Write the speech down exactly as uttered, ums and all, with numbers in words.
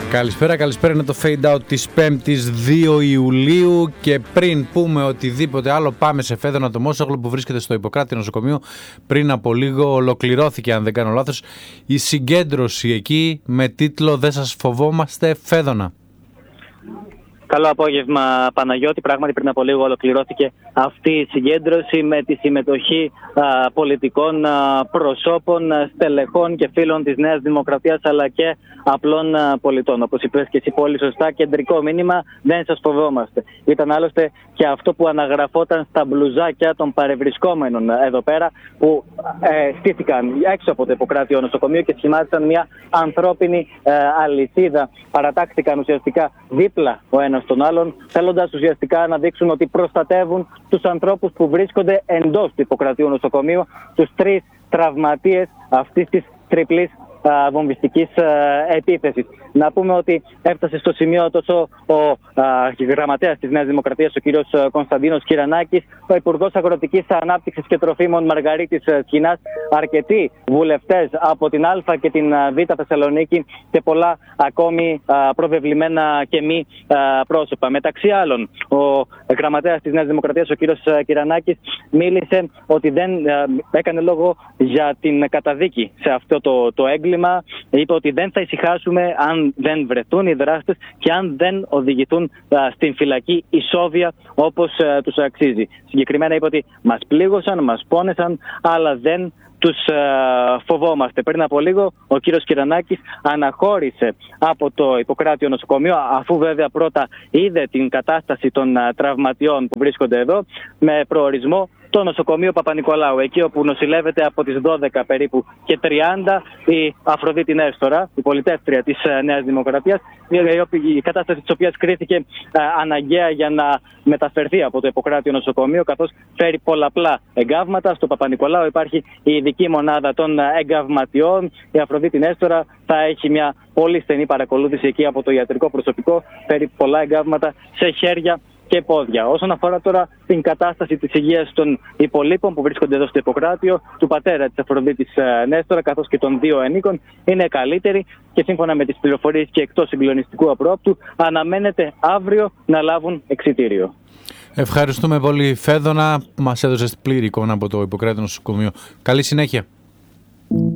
Καλησπέρα, καλησπέρα. Είναι το fade out της πέμπτης δύο Ιουλίου και πριν πούμε οτιδήποτε άλλο πάμε σε Φέδωνα το Μόσχαγλο που βρίσκεται στο Ιπποκράτη νοσοκομείο. Πριν από λίγο ολοκληρώθηκε, αν δεν κάνω λάθος, η συγκέντρωση εκεί με τίτλο «Δεν σας φοβόμαστε, Φέδωνα». Καλό απόγευμα, Παναγιώτη. Πράγματι πριν από λίγο ολοκληρώθηκε αυτή η συγκέντρωση με τη συμμετοχή α, πολιτικών α, προσώπων, α, στελεχών και φίλων της Νέας Δημοκρατίας αλλά και απλών α, πολιτών. Όπως είπες και εσύ πολύ σωστά, κεντρικό μήνυμα, δεν σας φοβόμαστε. Ήταν άλλωστε και αυτό που αναγραφόταν στα μπλουζάκια των παρευρισκόμενων εδώ πέρα που ε, στήθηκαν έξω από το Ιπποκράτιο νοσοκομείο και σχημάτισαν μια ανθρώπινη ε, αλυσίδα. Παρατάχθηκαν ουσιαστικά δίπλα ο ένας των άλλων, θέλοντας ουσιαστικά να δείξουν ότι προστατεύουν τους ανθρώπους που βρίσκονται εντός του Ιπποκρατίου νοσοκομείου, τους τρεις τραυματίες αυτής της τριπλής βομβιστικής επίθεσης. Να πούμε ότι έφτασε στο σημείο τόσο ο γραμματέας της Νέας Δημοκρατίας, ο κύριος Κωνσταντίνος Κυρανάκης, ο Υπουργός Αγροτικής Ανάπτυξης και Τροφίμων Μαργαρίτης Σκινάς, αρκετοί βουλευτές από την Α και την Β Θεσσαλονίκη και πολλά ακόμη προβεβλημένα και μη πρόσωπα. Μεταξύ άλλων, ο γραμματέας της Νέας Δημοκρατίας, ο κύριος Κυρανάκης, μίλησε ότι δεν έκανε λόγο για την καταδίκη σε αυτό το, το έγκλημα. Είπε ότι δεν θα ησυχάσουμε αν δεν βρεθούν οι δράστες και αν δεν οδηγηθούν α, στην φυλακή ισόβια όπως α, τους αξίζει. Συγκεκριμένα είπε ότι μας πλήγωσαν, μας πόνεσαν, αλλά δεν τους α, φοβόμαστε. Πριν από λίγο ο κύριος Κυρανάκης αναχώρησε από το Ιπποκράτιο νοσοκομείο, αφού βέβαια πρώτα είδε την κατάσταση των α, τραυματιών που βρίσκονται εδώ, με προορισμό το νοσοκομείο Παπα-Νικολάου, εκεί όπου νοσηλεύεται από τις δώδεκα περίπου και τριάντα η Αφροδίτη Νέστορα, η πολιτεύτρια της Νέας Δημοκρατίας, η κατάσταση της οποίας κρίθηκε αναγκαία για να μεταφερθεί από το Ιπποκράτιο νοσοκομείο, καθώς φέρει πολλαπλά εγκάβματα. Στο Παπα-Νικολάου υπάρχει η ειδική μονάδα των εγκαυματιών. Η Αφροδίτη Νέστορα θα έχει μια πολύ στενή παρακολούθηση εκεί από το ιατρικό προσωπικό, φέρει πολλά εγκάβματα σε χέρια και πόδια. Όσον αφορά τώρα την κατάσταση της υγείας των υπολείπων που βρίσκονται εδώ στο Ιπποκράτιο, του πατέρα της Αφροδίτης Νέστορα καθώς και των δύο ενίκων, είναι καλύτερη και σύμφωνα με τις πληροφορίες και εκτός συγκλονιστικού απρόπτου αναμένεται αύριο να λάβουν εξιτήριο. Ευχαριστούμε πολύ, Φέδωνα. Μας έδωσες πλήρη εικόνα από το Ιπποκράτιο νοσοκομείο. Καλή συνέχεια.